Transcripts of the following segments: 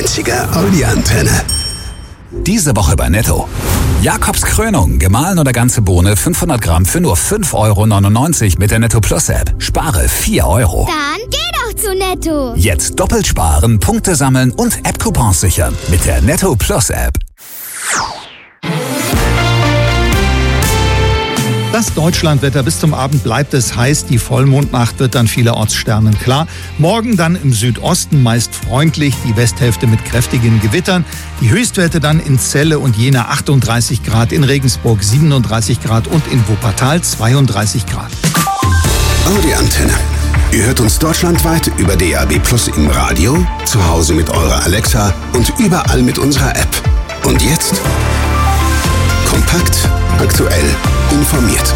90er Audi-Antenne. Diese Woche bei Netto. Jakobs Krönung, gemahlen oder ganze Bohne 500 Gramm für nur 5,99 € mit der Netto Plus App. Spare 4 €. Dann geh doch zu Netto. Jetzt doppelt sparen, Punkte sammeln und App-Coupons sichern mit der Netto Plus App. Das Deutschlandwetter: bis zum Abend bleibt es heiß. Die Vollmondnacht wird dann vielerorts sternenklar. Morgen dann im Südosten meist freundlich, die Westhälfte mit kräftigen Gewittern. Die Höchstwerte dann in Celle und Jena 38 Grad, in Regensburg 37 Grad und in Wuppertal 32 Grad. Audi-Antenne. Ihr hört uns deutschlandweit über DAB+ im Radio, zu Hause mit eurer Alexa und überall mit unserer App. Und jetzt kompakt, aktuell, informiert.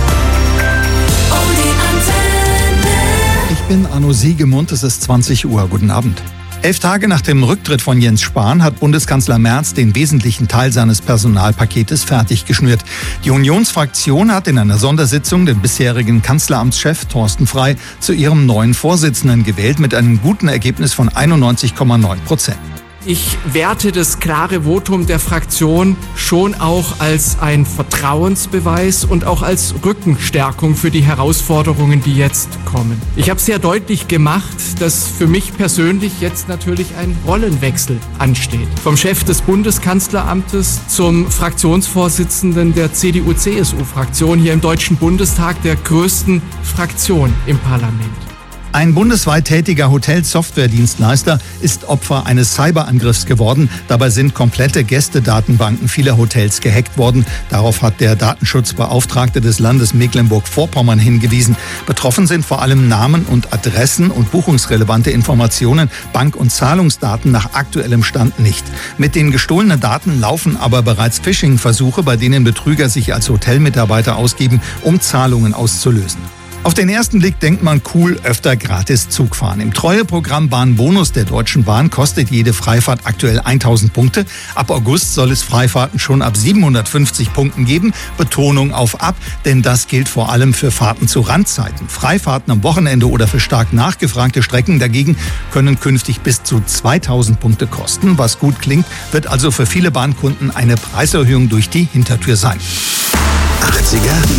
Ich bin Arno Siegemund, es ist 20 Uhr. Guten Abend. 11 Tage nach dem Rücktritt von Jens Spahn hat Bundeskanzler Merz den wesentlichen Teil seines Personalpaketes fertig geschnürt. Die Unionsfraktion hat in einer Sondersitzung den bisherigen Kanzleramtschef Thorsten Frey zu ihrem neuen Vorsitzenden gewählt mit einem guten Ergebnis von 91,9%. Ich werte das klare Votum der Fraktion schon auch als ein Vertrauensbeweis und auch als Rückenstärkung für die Herausforderungen, die jetzt kommen. Ich habe sehr deutlich gemacht, dass für mich persönlich jetzt natürlich ein Rollenwechsel ansteht. Vom Chef des Bundeskanzleramtes zum Fraktionsvorsitzenden der CDU-CSU-Fraktion hier im Deutschen Bundestag, der größten Fraktion im Parlament. Ein bundesweit tätiger Hotelsoftwaredienstleister ist Opfer eines Cyberangriffs geworden. Dabei sind komplette Gästedatenbanken vieler Hotels gehackt worden. Darauf hat der Datenschutzbeauftragte des Landes Mecklenburg-Vorpommern hingewiesen. Betroffen sind vor allem Namen und Adressen und buchungsrelevante Informationen, Bank- und Zahlungsdaten nach aktuellem Stand nicht. Mit den gestohlenen Daten laufen aber bereits Phishing-Versuche, bei denen Betrüger sich als Hotelmitarbeiter ausgeben, um Zahlungen auszulösen. Auf den ersten Blick denkt man, cool, öfter gratis Zug fahren. Im Treueprogramm Bahnbonus der Deutschen Bahn kostet jede Freifahrt aktuell 1000 Punkte. Ab August soll es Freifahrten schon ab 750 Punkten geben. Betonung auf ab, denn das gilt vor allem für Fahrten zu Randzeiten. Freifahrten am Wochenende oder für stark nachgefragte Strecken dagegen können künftig bis zu 2000 Punkte kosten. Was gut klingt, wird also für viele Bahnkunden eine Preiserhöhung durch die Hintertür sein. 80er